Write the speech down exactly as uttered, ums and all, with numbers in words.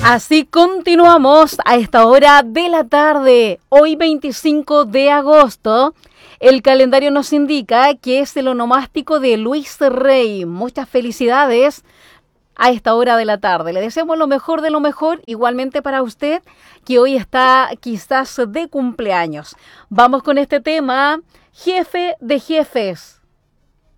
Así continuamos a esta hora de la tarde, hoy veinticinco de agosto. El calendario nos indica que es el onomástico de Luis Rey. Muchas felicidades a esta hora de la tarde. Le deseamos lo mejor de lo mejor, igualmente para usted, que hoy está quizás de cumpleaños. Vamos con este tema, jefe de jefes.